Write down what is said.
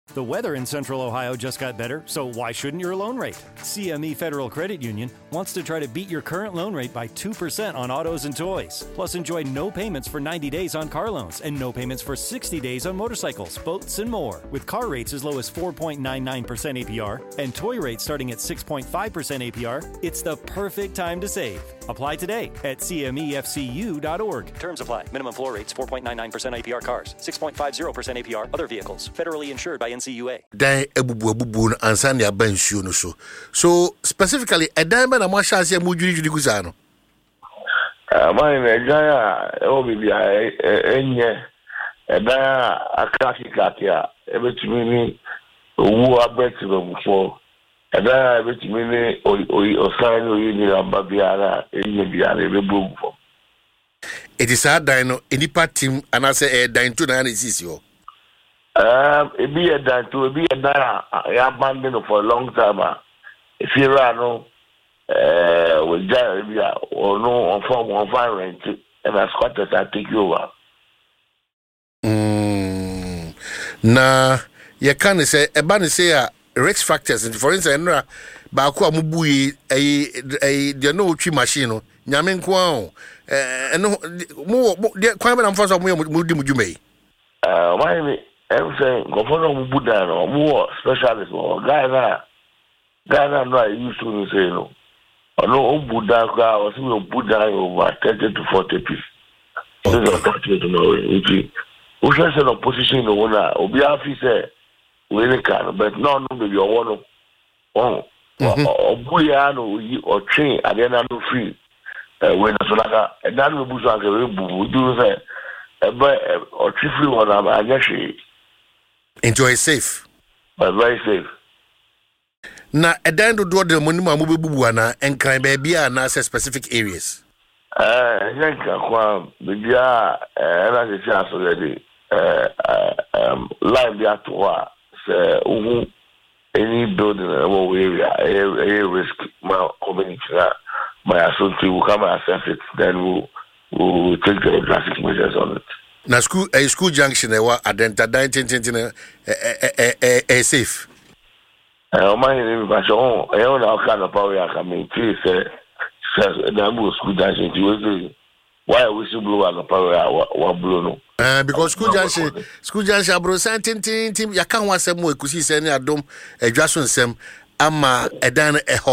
The weather in Central Ohio just got better, so why shouldn't your loan rate? CME Federal Credit Union wants to try to beat your current loan rate by 2% on autos and toys. Plus, enjoy no payments for 90 days on car loans and no payments for 60 days on motorcycles, boats, and more. With car rates as low as 4.99% APR and toy rates starting at 6.5% APR, it's the perfect time to save. Apply today at cmefcu.org. Terms apply. Minimum floor rates 4.99% APR cars, 6.50% APR other vehicles. Federally insured by NCUA. Dan ebubu no ansa ne abansuo no so. So specifically a dan ba na mo hya ase mo dwiri guza no. My Nigeria obibia enye dan akaki a ebetumi ni owu abeti before dan ebetumi ni osan oyi ni ababiara enye biara ebebu before. It is a dan no enipa team anase dan to na sisi ho. It be a dan to be a dan I abandoned for a long time. If you run with Jarabia or no on form on fire rent and as squatters I take you over. Na you can say a ban say risk factors for instance ba ko amubu yi the no tree machine no nyame nko an no mo kwan ba na mfa so mo di mudwumai why everything go for no buda no mo specialist or guy na no I used to say no no buda ka o si buda over 30 to 40 pieces so that to know it we should say no position no na obi afi say we ne can but no be your one obuya no o train ade na no free when so like and that we buso ake we bu do say or free one am actually enjoy safe but very safe. Na edan do the money ma mo bebubu ana enkran ba bia na specific areas yanka kwa bia na se aso ready live dia to say any building in our area a risk my community my associate will come and assess it then we'll take the drastic measures on it. Na school junction wa adenta dan tintin safe. My name is Bashon. I own our kind of power. I mean, please say the school junction. Why we should blow out the power? What blow no? Because school junction, bro. Tintin. Ya kan wa sem mo ekusi se ni adom. Edwaso nsem ama edan